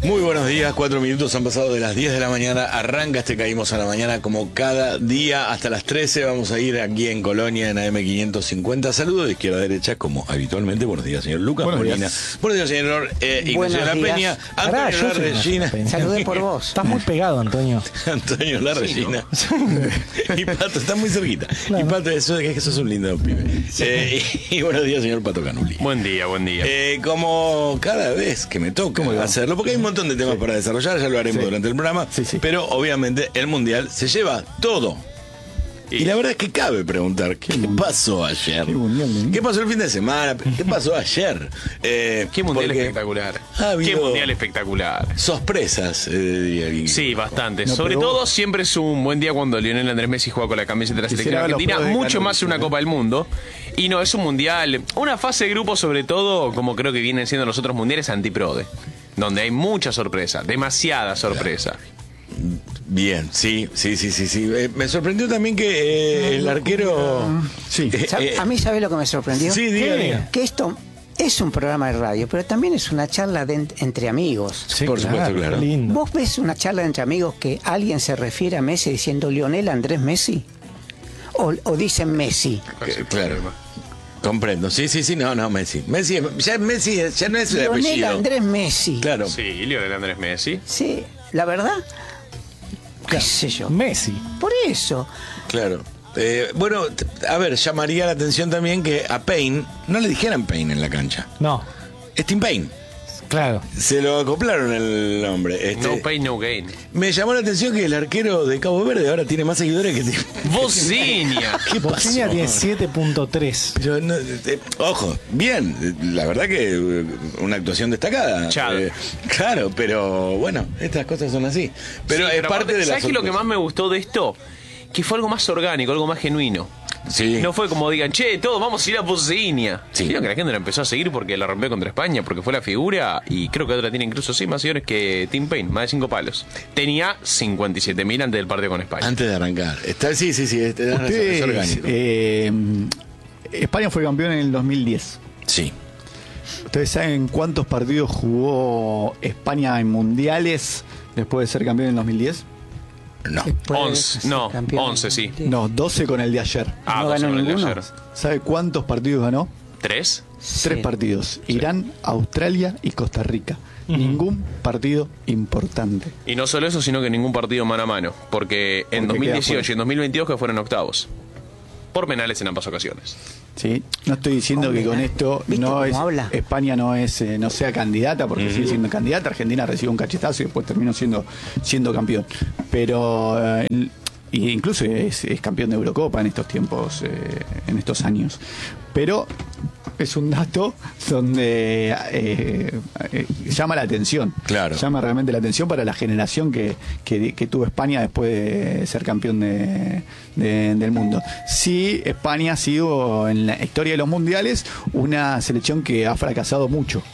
Muy buenos días, 4 minutos han pasado de las 10 de la mañana, arranca este Caímos a la Mañana como cada día hasta las 13, vamos a ir aquí en Colonia en AM550, saludos de izquierda a derecha como habitualmente, buenos días señor Lucas Molina, buenos días señor Ignacio La Peña, Antonio La Regina. Saludé por vos. Estás muy pegado, Antonio. Antonio La Regina. Y Pato, está muy cerquita. Claro. Y Pato, eso es que sos un lindo pibe. Y buenos días señor Pato Canuli. Buen día, buen día. Como cada vez que me toca hacerlo, porque hay un montón de temas para desarrollar, ya lo haremos durante el programa, pero obviamente el Mundial se lleva todo. Y la verdad es que cabe preguntar, ¿qué pasó ayer? ¿Qué pasó el fin de semana? ¿Qué pasó ayer? Qué mundial espectacular. Qué mundial espectacular. Sorpresas, diría. Sí, bastante. Sobre todo, siempre es un buen día cuando Lionel Andrés Messi juega con la camiseta de la selección argentina. Mucho más una Copa del Mundo. Y no, es un mundial. Una fase de grupo, sobre todo, como creo que vienen siendo los otros mundiales, antiprode. Donde hay mucha sorpresa, demasiada sorpresa. Bien, sí. Me sorprendió también que el arquero... A mí, ¿sabés lo que me sorprendió? Sí, diga. Que esto es un programa de radio, pero también es una charla entre amigos. Sí, por supuesto, claro. Lindo. ¿Vos ves una charla entre amigos que alguien se refiere a Messi diciendo Lionel Andrés Messi? ¿O dicen Messi? Claro. Comprendo, sí, no, Messi no es el Lionel apellido. Andrés Messi. Claro. Sí, Lionel Andrés Messi. Sí, la verdad, qué sé yo. Messi. Por eso. Claro. Bueno, a ver, llamaría la atención también que a Payne no le dijeran Payne en la cancha. No. Es Tim Payne. Claro. Se lo acoplaron el nombre. No pain, no gain. Me llamó la atención que el arquero de Cabo Verde ahora tiene más seguidores que... Bocinia. ¿Qué pasó? Bocinia tiene 7.3. Pero no, ojo, bien, la verdad que una actuación destacada. Claro, pero bueno, estas cosas son así. Pero es parte de la... ¿Sabes qué lo que más me gustó de esto? Que fue algo más orgánico, algo más genuino. Sí. No fue como digan, che, todos vamos a ir a Bocinia. Sí. Sino que la gente la empezó a seguir porque la rompió contra España, porque fue la figura, y creo que otra tiene incluso más seguidores que Tim Payne, más de 5 palos. Tenía 57.000 antes del partido con España. Antes de arrancar. Sí, es orgánico. España fue campeón en el 2010. Sí. ¿Ustedes saben cuántos partidos jugó España en mundiales después de ser campeón en el 2010? No. 11, sí. No, 12 con el de ayer. No ganó ninguno. ¿Sabe cuántos partidos ganó? 3. 3 partidos. Irán, Australia y Costa Rica. Ningún partido importante. Y no solo eso, sino que ningún partido mano a mano. Porque en 2018 y en 2022 que fueron octavos. Por penales en ambas ocasiones. Sí, no estoy diciendo que con esto no es España no sea candidata, porque sigue siendo candidata. Argentina recibe un cachetazo y después terminó siendo campeón. Pero incluso es campeón de Eurocopa en estos tiempos, en estos años. Pero es un dato donde llama la atención. Claro. Llama realmente la atención para la generación que tuvo España después de ser campeón del mundo. Sí, España ha sido en la historia de los mundiales una selección que ha fracasado mucho.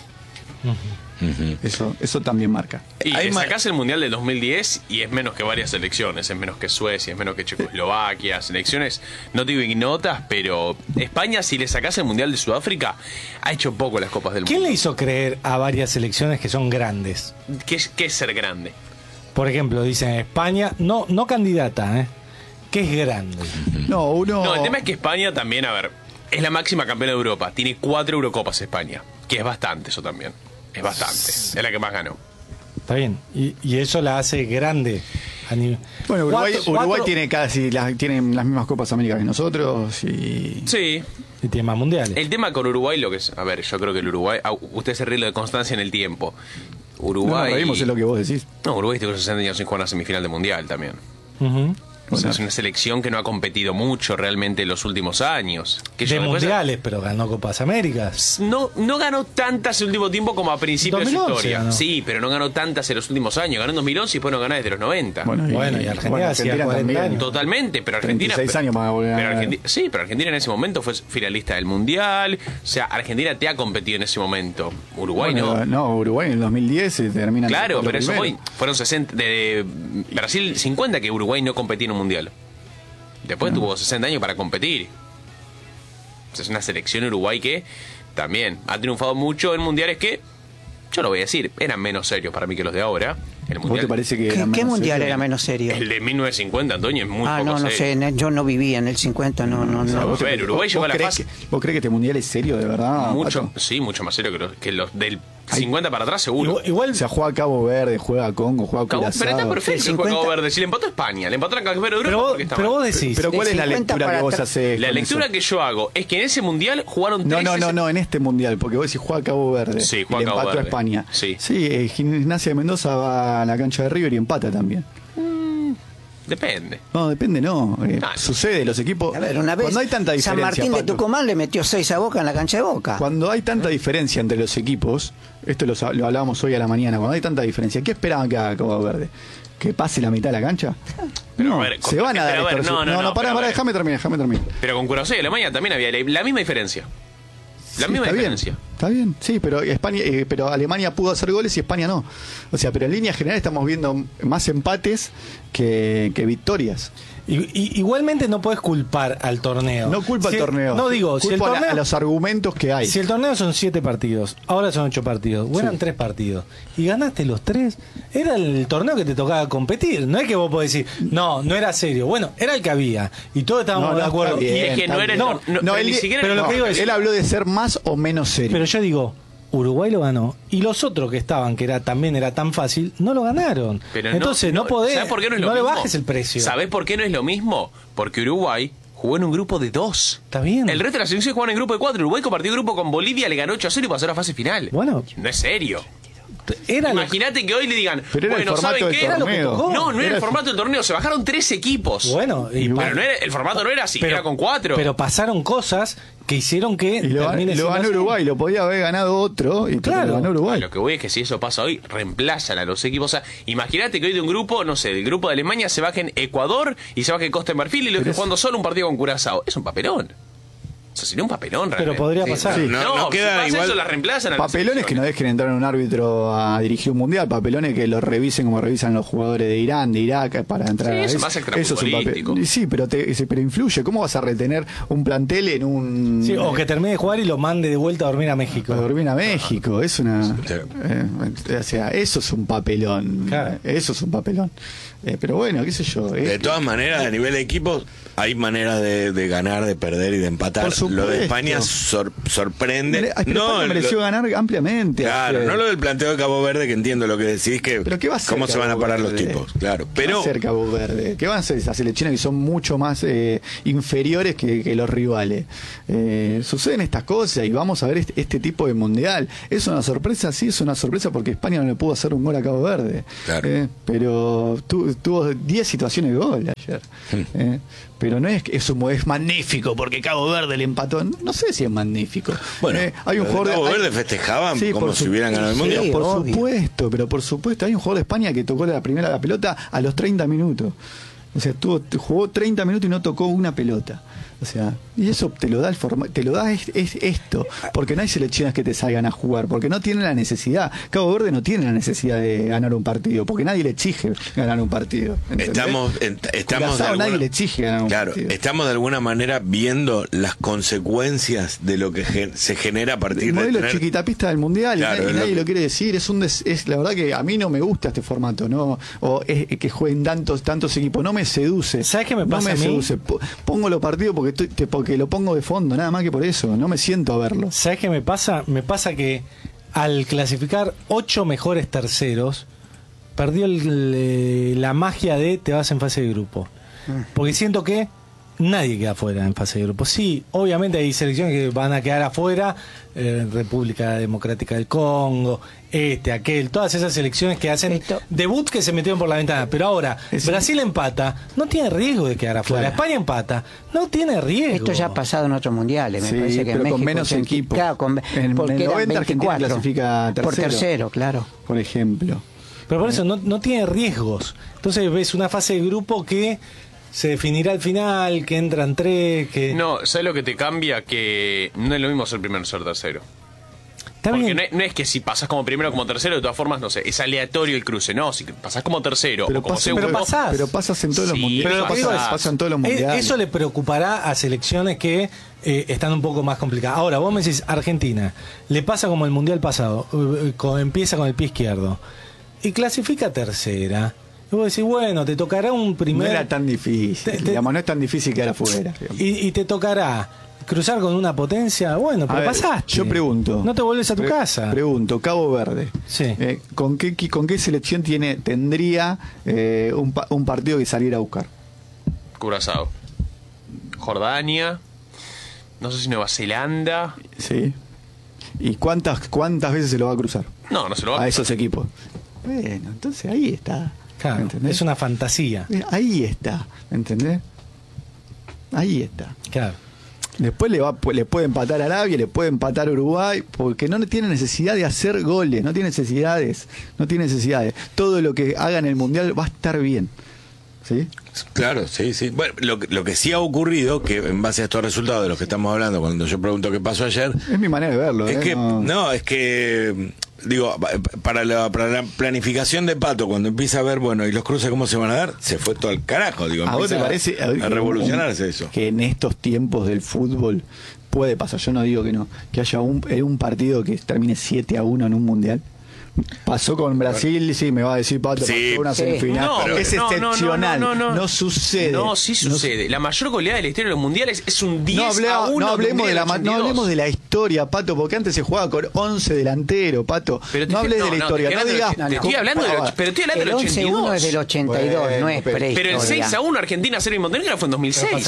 Eso también marca. Y le sacás el Mundial del 2010 y es menos que varias selecciones, es menos que Suecia, es menos que Checoslovaquia, selecciones, no digo ignotas, pero España, si le sacás el Mundial de Sudáfrica, ha hecho poco las Copas del Mundo. ¿Quién le hizo creer a varias selecciones que son grandes? ¿Qué es ser grande? Por ejemplo, dicen España, no candidata, ¿qué es grande? No, el tema es que España también, a ver, es la máxima campeona de Europa, tiene 4 Eurocopas España, que es bastante eso también. Es bastante, es la que más ganó. Está bien, y eso la hace grande. Bueno, Uruguay tiene tienen las mismas Copas América que nosotros y... Sí. Y tiene más mundiales. El tema con Uruguay, lo que es, a ver, yo creo que el Uruguay, usted se ríe de constancia en el tiempo. Uruguay... No, reímos, es lo que vos decís. No, Uruguay tiene 60 años sin jugar una semifinal de mundial también. O sea, es una selección que no ha competido mucho realmente en los últimos años. De mundiales, pero ganó Copas Américas. No ganó tantas en el último tiempo como a principios de su historia. ¿No? Sí, pero no ganó tantas en los últimos años. Ganó en 2011 y después no ganó desde los 90. Bueno, y Argentina hacía 40 años. Totalmente, pero Argentina... 36 años para volver a ganar. Sí, pero Argentina en ese momento fue finalista del Mundial. O sea, Argentina te ha competido en ese momento. Uruguay no. No, Uruguay en el 2010 se termina... Claro, pero eso fue. Fueron 60... De Brasil 50 que Uruguay no competía en un Mundial. Después tuvo 60 años para competir. O sea, es una selección Uruguay que también ha triunfado mucho en mundiales que yo lo voy a decir, eran menos serios para mí que los de ahora. El mundial, ¿Vos te parece que ¿Qué mundial era menos serio? el de 1950, Antonio, es muy poco no serio. sé, yo no vivía en el 50, no. A ver, Uruguay llegó a la fase. ¿Vos crees que este mundial es serio, de verdad? Mucho, sí, mucho más serio que los del 50 para atrás, seguro. Igual O sea, juega Cabo Verde, juega Congo, juega Pero Curazao. está perfecto el juego verde. Si le empató a España, le empató a Cabo Verde, pero vos decís. Pero ¿cuál De es la 50 lectura para que vos atrás. hacés? La con lectura eso? que yo hago es que en ese mundial jugaron No, 13... en este mundial, porque vos decís juega Cabo Verde. Sí, y juega le Cabo empató a Verde. España. Sí. Gimnasia de Mendoza va a la cancha de River y empata también. Depende. No, depende, no. Sucede, los equipos. A ver, una vez cuando hay tanta diferencia, San Martín de Pato, Tucumán le metió 6 a Boca en la cancha de Boca. Cuando hay tanta diferencia entre los equipos, esto lo hablábamos hoy a la mañana, cuando hay tanta diferencia, ¿qué esperaban que haga Cabo Verde? ¿Que pase la mitad de la cancha? Pero, No, a ver, se van a dar pero, a ver, estos- no, pará, pero, déjame terminar. Pero con Curazao y Alemania también había la misma diferencia. La misma está diferencia. Bien, está bien, sí, pero España, pero Alemania pudo hacer goles y España no. O sea, pero en línea general estamos viendo más empates que victorias. Igualmente no podés culpar al torneo. No culpa al torneo. No digo, si el Culpo torneo, a los argumentos que hay. si el torneo son 7 partidos, ahora son 8 partidos, o eran 3 partidos, y ganaste los 3, era el torneo que te tocaba competir. No es que vos podés decir, no era serio. Bueno, era el que había, y todos estábamos de acuerdo. está bien, Y es que está no era el bien. tor- no, pero ni siquiera pero el- lo que digo es- él habló de ser más o menos serio. Pero yo digo, Uruguay lo ganó y los otros que estaban, que también era tan fácil, no lo ganaron. Pero entonces no podés, ¿sabés por qué no es lo no le mismo? bajes el precio. ¿Sabés por qué no es lo mismo? Porque Uruguay jugó en un grupo de 2. Está bien. El resto de las selecciones jugaban en grupo de 4. Uruguay compartió grupo con Bolivia, le ganó 8-0 y pasó a la fase final. Bueno, No es serio. era lo- Imagínate que hoy le digan, Pero era el bueno, formato ¿saben del qué? Era lo que torneo. tocó. No era Era el el formato del torneo, se bajaron 3 equipos. Bueno, Pero no era, el formato no era así, era con 4. Pero pasaron cosas que hicieron que Y lo termine siendo ganó así. Uruguay, lo podía haber ganado otro y Claro. lo ganó Uruguay. Lo que voy es que si eso pasa hoy, reemplazan a los equipos. O sea, imagínate que hoy de un grupo, no sé, del grupo de Alemania se bajen Ecuador y se bajen Costa de Marfil y lo que jugando solo un partido con Curazao. Es un papelón. O sea, sería un papelón realmente. Pero podría pasar. Sí. No, queda si pasa igual. eso, la reemplazan a las Papelones que no dejen entrar un árbitro a dirigir un mundial, papelones que lo revisen como revisan los jugadores de Irán, de Irak para entrar. Sí, eso Es- más eso es un extrafutbolístico. papel. Sí, pero influye. ¿Cómo vas a retener un plantel en un Sí, o que termine de jugar y lo mande de vuelta a dormir a México. para dormir a México? Es una, Sí. o sea, eso es un papelón. Claro. Eso es un papelón. Pero bueno, qué sé yo. De todas maneras, a nivel de equipos, hay maneras de ganar, de perder y de empatar. Por supuesto. Lo de España sorprende. España mereció lo- ganar ampliamente. Claro, no lo del planteo de Cabo Verde, que entiendo lo que decís, que Pero ¿qué va a hacer cómo se van a Cabo parar los Verde? tipos. Claro, ¿Qué va pero a hacer Cabo Verde? ¿Qué van a hacer esas selecciones que son mucho más inferiores que los rivales? Suceden estas cosas y vamos a ver este tipo de mundial. ¿Es una sorpresa? Sí, es una sorpresa porque España no le pudo hacer un gol a Cabo Verde. Claro. Pero tuvo 10 situaciones de gol ayer. Pero no es que es magnífico porque Cabo Verde le empató. No sé si es magnífico. bueno, hay un los de jugador Cabo hay- Verde festejaban Sí, como por si hubieran ganado el sí, mundial. por obvio. supuesto, pero por supuesto. Hay un jugador de España que tocó la pelota a los 30 minutos. O sea, jugó 30 minutos y no tocó una pelota. O sea, y eso te lo da es esto, porque no hay selecciones que te salgan a jugar, porque no tienen la necesidad. Cabo Verde no tiene la necesidad de ganar un partido, porque nadie le exige ganar un partido. ¿entendés? Estamos Curazao nadie le exige ganar un claro, partido. estamos de alguna manera viendo las consecuencias de lo que se genera a partir El de modelo tener- chiquitapista del mundial Claro, y es nadie lo lo quiere decir. Es la verdad que a mí no me gusta este formato, ¿no? O que jueguen tantos equipos. No me seduce. ¿Sabes qué me no pasa me a mí? seduce. Pongo los partidos porque lo pongo de fondo, nada más que por eso. No me siento a verlo. ¿Sabes qué me pasa? Me pasa que al clasificar 8 mejores terceros, perdió la magia de te vas en fase de grupo. Porque siento que nadie queda afuera en fase de grupo. Sí, obviamente hay selecciones que van a quedar afuera, República Democrática del Congo, aquel, todas esas selecciones que hacen debut que se metieron por la ventana. Pero ahora, Brasil empata, no tiene riesgo de quedar afuera. Claro. España empata, no tiene riesgo. Esto ya ha pasado en otros mundiales, me Sí, parece que en pero con México menos equipos. Claro, En porque el eran 90 Argentina 24 clasifica por tercero. tercero, claro. Por ejemplo. Pero por eso no tiene riesgos. Entonces ves una fase de grupo que se definirá al final, que entran 3, que... No, ¿sabes lo que te cambia? Que no es lo mismo ser primero que ser tercero. Porque no es que si pasás como primero o como tercero, de todas formas, no sé, es aleatorio el cruce, no, si pasás como tercero o como segundo. Pero pasas en todos los mundiales. Pasa en todos los mundiales. Eso le preocupará a selecciones que están un poco más complicadas. Ahora, vos me decís, Argentina, le pasa como el mundial pasado, empieza con el pie izquierdo y clasifica tercera. Y vos decís, bueno, te tocará un primer... No era tan difícil, digamos, no es tan difícil quedar afuera. Y te tocará cruzar con una potencia, bueno, pero pasaste. Yo pregunto. No te vuelves a tu casa. Pregunto, Cabo Verde. Sí. ¿Con qué selección tendría un partido que saliera a buscar? Curazao. Jordania. No sé si Nueva Zelanda. Sí. ¿Y cuántas veces se lo va a cruzar? No se lo va a cruzar. A esos equipos. Bueno, entonces ahí está. Claro, es una fantasía. Ahí está, ¿entendés? Ahí está. Claro. Después le puede empatar a Arabia, le puede empatar a Uruguay, porque no tiene necesidad de hacer goles, no tiene necesidades. Todo lo que haga en el Mundial va a estar bien. ¿Sí? Claro, sí. Bueno, lo que sí ha ocurrido, que en base a estos resultados de los que estamos hablando, cuando yo pregunto qué pasó ayer... Es mi manera de verlo. Es que... Digo, para la planificación de Pato, cuando empieza a ver, bueno, y los cruces cómo se van a dar, se fue todo al carajo, digo. ¿A vos te parece a revolucionarse eso? Que en estos tiempos del fútbol puede pasar, yo no digo que no, que haya un partido que termine 7-1 en un mundial. Pasó con Brasil, sí, me va a decir Pato, sí, pasó una semifinal. No, pero es excepcional, no sucede. No, sí sucede. La mayor goleada de la historia de los mundiales es un 10-1. No hablemos de la historia, Pato, porque antes se jugaba con 11 delanteros, Pato. No hables de la historia, no digas. Estoy hablando del 82. El 11-1 es del 82, no es prehistoria. Pero el 6-1 Argentina, Serbia y Montenegro fue en 2006.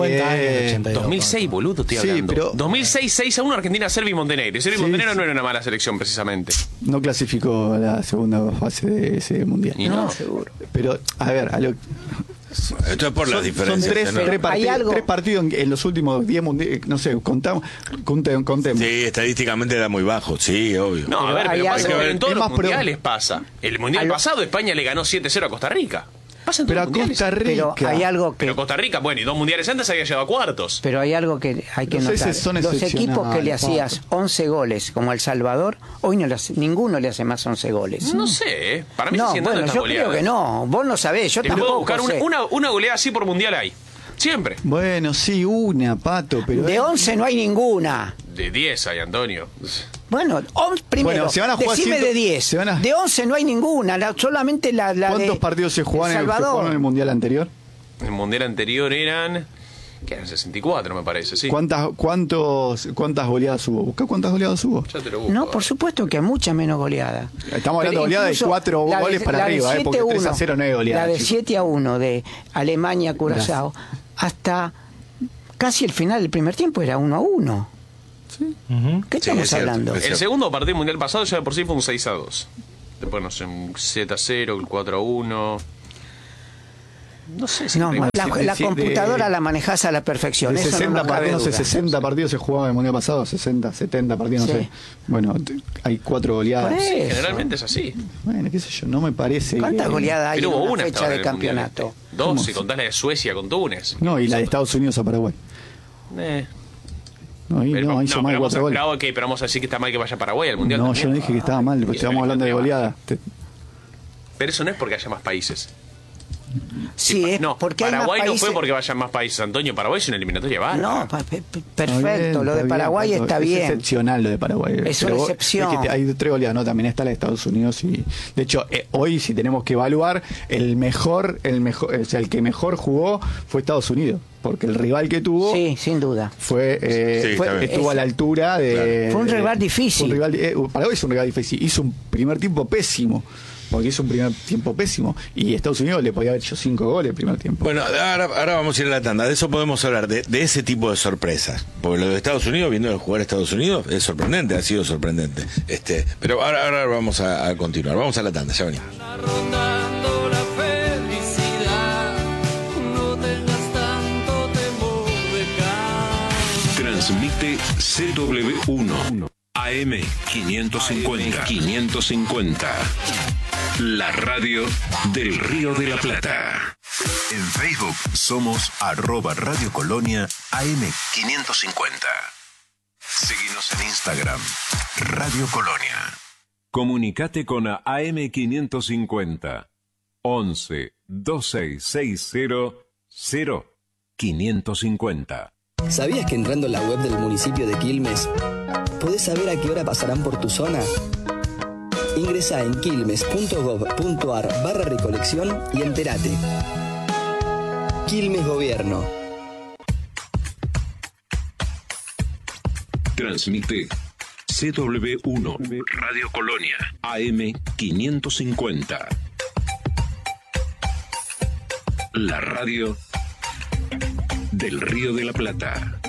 2006, boludo, estoy hablando. Pero 2006, 6-1 Argentina, Serbia y Montenegro. Y Serbia y Montenegro no era una mala selección, precisamente. No clasificó a la segunda fase de ese mundial. No, seguro. Pero, a ver, esto es por las diferencias. Son tres partidos en los últimos 10 mundiales. No sé, contemos. Sí, estadísticamente era muy bajo, sí, obvio. No, a ver, pero en todos los mundiales pasa. El mundial pasado España le ganó 7-0 a Costa Rica. Pero a Costa Rica. Pero hay algo que... Pero Costa Rica, bueno, y 2 mundiales antes había llegado a cuartos. Pero hay algo que hay que notar. Los equipos que le hacías 11 goles, como El Salvador, hoy ninguno le hace más 11 goles. No sé, para mí no, se bueno, yo creo que no. Vos no sabés, yo tampoco puedo buscar sé. Una goleada así por mundial hay. Siempre. Bueno, sí, una, Pato, pero... De 11 no hay ninguna. De 10 hay, Antonio. Bueno, primero, decime de 10. De 11 no hay ninguna, solamente la ¿Cuántos partidos se jugaron en el Mundial anterior? El Mundial anterior eran... ¿Qué eran? 64, me parece, sí. ¿Cuántas goleadas hubo? ¿Buscá cuántas goleadas hubo? Ya te lo busco. No, por supuesto que hay muchas menos goleadas. Estamos hablando de goleadas de 4 goles para arriba, porque 3-0 no es goleada. La de 7-1 de Alemania, Curazao, hasta casi el final del primer tiempo era 1-1. ¿Sí? ¿Qué estamos hablando? El segundo partido mundial pasado ya de por sí fue un 6-2. Después, no sé, un 7-0, el 4-1... No sé si la computadora la manejás a la perfección. De 60 partidos, 60 partidos se jugaban en el mundial pasado, 60, 70 partidos, no sé. Bueno, hay 4 goleadas. Sí, generalmente es así. Bueno, qué sé yo, no me parece. ¿Cuántas goleadas hay en una fecha de campeonato? 2, si contás la de Suecia con Túnez. No, y la de Estados Unidos a Paraguay. No, ahí hizo mal 4 goles. Pero vamos a decir que está mal que vaya a Paraguay al mundial. No, yo no dije que estaba mal, porque estamos hablando de goleada. Pero eso no es porque haya más países. Sí, no, porque Paraguay no fue porque vayan más países, Antonio. Paraguay es una eliminatoria bárbara. No, perfecto, lo de Paraguay está bien. Es excepcional lo de Paraguay. Es una excepción. Es que hay 3 goleadas, ¿no? También está la de Estados Unidos y de hecho hoy si tenemos que evaluar el que mejor jugó fue Estados Unidos, porque el rival que tuvo, sí, sin duda, estuvo a la altura de. Fue un rival difícil. Paraguay es un rival difícil. Hizo un primer tiempo pésimo. Porque hizo un primer tiempo pésimo. Y Estados Unidos le podía haber hecho 5 goles el primer tiempo. Bueno, ahora vamos a ir a la tanda. De eso podemos hablar, de ese tipo de sorpresas. Porque lo de Estados Unidos, viendo jugar a Estados Unidos, es sorprendente, ha sido sorprendente. Pero ahora vamos a continuar. Vamos a la tanda, ya venimos. Transmite CW1. AM550. La radio del Río de la Plata. En Facebook somos @Radio Colonia AM550. Seguinos en Instagram, Radio Colonia. Comunicate con AM550 11 2660 0550. ¿Sabías que entrando en la web del municipio de Quilmes podés saber a qué hora pasarán por tu zona? Ingresá en quilmes.gov.ar/recolección y entérate. Quilmes Gobierno. Transmite CW1 Radio Colonia AM550. La radio del Río de la Plata.